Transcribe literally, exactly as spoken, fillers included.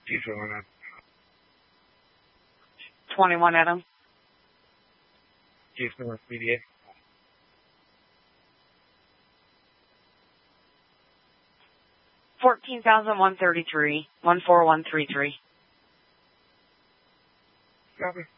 Case number one. twenty-one Adam. Case number three. Fourteen thousand one thirty-three. One four one three three. Copy.